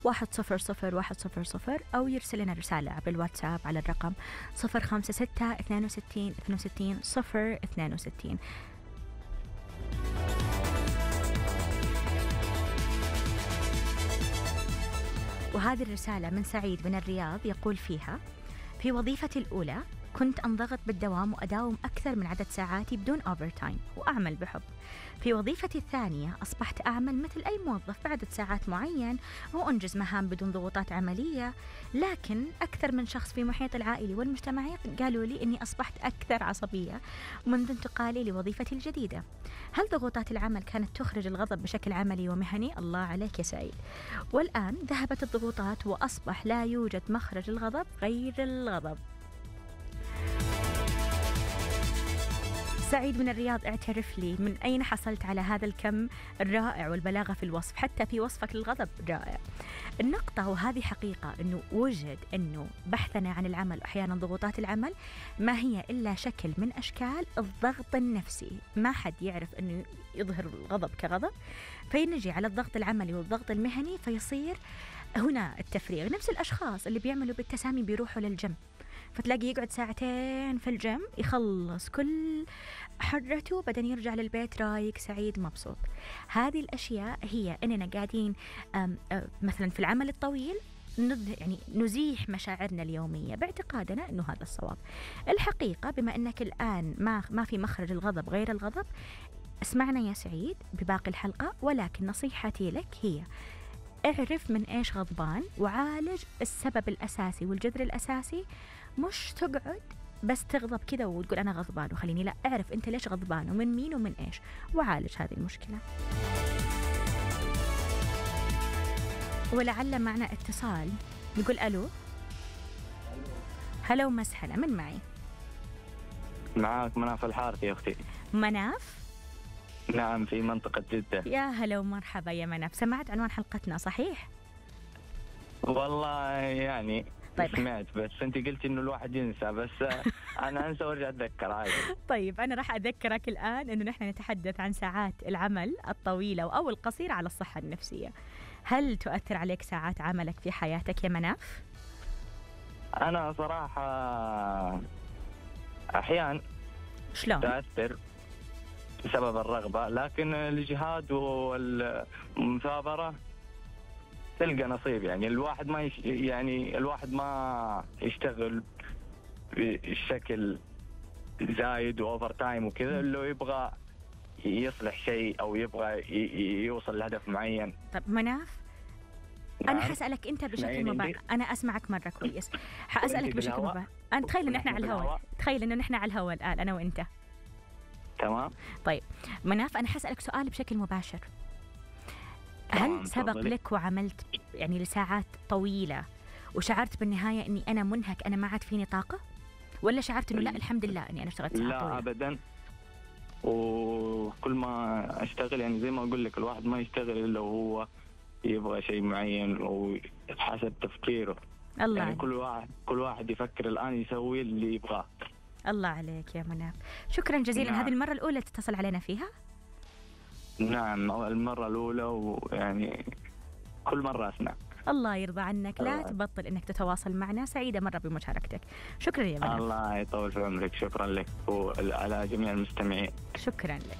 100100 أو يرسل لنا رسالة بالواتساب على الرقم 056 62 62 062. وهذه الرسالة من سعيد من الرياض، يقول فيها: في وظيفتي الأولى كنت أنضغط بالدوام وأداوم أكثر من عدد ساعاتي بدون أوفر تايم وأعمل بحب. في وظيفتي الثانية أصبحت أعمل مثل أي موظف بعدد ساعات معين وأنجز مهام بدون ضغوطات عملية، لكن أكثر من شخص في محيط العائلي والمجتمعي قالوا لي أني أصبحت أكثر عصبية منذ انتقالي لوظيفتي الجديدة. هل ضغوطات العمل كانت تخرج الغضب بشكل عملي ومهني؟ الله عليك يا سعيد. والآن ذهبت الضغوطات وأصبح لا يوجد مخرج الغضب غير الغضب. سعيد من الرياض، اعترف لي من أين حصلت على هذا الكم الرائع والبلاغة في الوصف، حتى في وصفك للغضب رائع. النقطة وهذه حقيقة أنه وجد أنه بحثنا عن العمل أحيانا ضغوطات العمل ما هي إلا شكل من أشكال الضغط النفسي. ما حد يعرف أنه يظهر الغضب كغضب، فينجي على الضغط العملي والضغط المهني فيصير هنا التفريغ. نفس الأشخاص اللي بيعملوا بالتسامي بيروحوا للجيم، فتلاقي يقعد ساعتين في الجيم يخلص كل حرته بعدين يرجع للبيت رايق سعيد مبسوط. هذه الأشياء هي أننا قاعدين مثلا في العمل الطويل يعني نزيح مشاعرنا اليومية باعتقادنا أنه هذا الصواب. الحقيقة بما أنك الآن ما في مخرج الغضب غير الغضب، اسمعنا يا سعيد بباقي الحلقة، ولكن نصيحتي لك هي: اعرف من ايش غضبان وعالج السبب الأساسي والجذر الأساسي. مش تقعد بس تغضب كذا وتقول أنا غضبان وخليني، لا، اعرف أنت ليش غضبان ومن مين ومن إيش وعالج هذه المشكلة. ولعل معنا اتصال، نقول ألو. هلا ومسهلا، من معي؟ معاك مناف الحارثي يا أختي. مناف؟ نعم، في منطقة جدة. يا هلا ومرحبا يا مناف. سمعت عنوان حلقتنا صحيح؟ والله يعني طيب. سمعت، بس أنت قلتي إنه الواحد ينسى، بس أنا أنسى وأرجع أتذكر عادي. طيب أنا راح أذكرك الآن إنه نحن نتحدث عن ساعات العمل الطويلة أو القصيرة على الصحة النفسية. هل تؤثر عليك ساعات عملك في حياتك يا مناف؟ أنا صراحة أحيان شلون؟ تأثر بسبب الرغبة، لكن الجهاد والمثابرة تلقى نصيب. يعني الواحد الواحد ما يشتغل بشكل زايد وأوفر تايم وكذا، اللي يبغى يصلح شيء أو يبغى يوصل لهدف معين. طب مناف، نعم. أنا حسألك أنت بشكل مباشر. أنا أسمعك مرة كويس. حأسألك بشكل مباشر. أنت تخيل إن إحنا على الهواء، تخيل إنه نحن على الهواء الآن أنا وأنت. تمام. طيب مناف، أنا حسألك سؤال بشكل مباشر. هل سبق لك وعملت يعني لساعات طويلة وشعرت بالنهاية إني أنا منهك، أنا ما عاد فيني طاقة، ولا شعرت إنه لا الحمد لله إني أنا اشتغلت ساعات طويلة؟ لا أبدا. وكل ما أشتغل يعني زي ما أقول لك، الواحد ما يشتغل إلا هو يبغى شيء معين وحسب تفكيره. الله يعني عليك. كل واحد يفكر الآن يسوي اللي يبغاه. الله عليك يا مناف، شكرا جزيلا. نعم. هذه المرة الأولى تتصل علينا فيها؟ نعم، المرة الأولى، ويعني كل مرة أسمع. الله يرضى عنك، لا تبطل إنك تتواصل معنا. سعيدة مرة بمشاركتك، شكرا يا مناف. الله يطول في عمرك، شكرا لك وعلى جميع المستمعين. شكرا لك.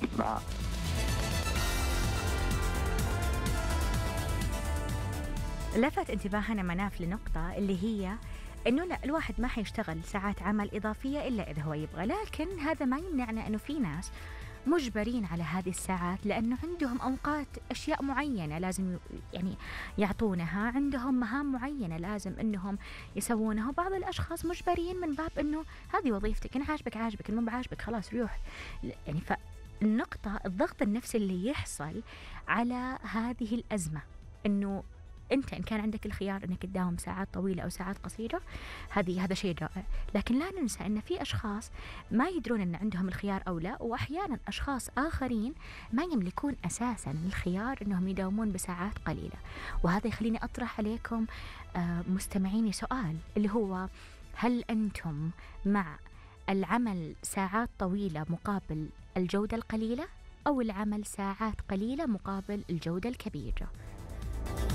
لفت انتباهنا مناف لنقطة اللي هي إنه لا، الواحد ما حيشتغل ساعات عمل إضافية إلا إذا هو يبغى، لكن هذا ما يمنعنا إنه في ناس مجبرين على هذه الساعات لأنه عندهم أوقات أشياء معينة لازم يعني يعطونها، عندهم مهام معينة لازم إنهم يسوونها. وبعض الأشخاص مجبرين من باب إنه هذه وظيفتك، إن عاجبك عاجبك، إن مو بعاجبك خلاص روح. يعني فالنقطة الضغط النفسي اللي يحصل على هذه الأزمة، إنه أنت إن كان عندك الخيار أنك تداوم ساعات طويلة أو ساعات قصيرة، هذا شيء رائع. لكن لا ننسى أن في أشخاص ما يدرون أن عندهم الخيار أو لا، وأحيانا أشخاص آخرين ما يملكون أساسا الخيار أنهم يداومون بساعات قليلة. وهذا يخليني أطرح عليكم مستمعيني سؤال، اللي هو: هل أنتم مع العمل ساعات طويلة مقابل الجودة القليلة، أو العمل ساعات قليلة مقابل الجودة الكبيرة؟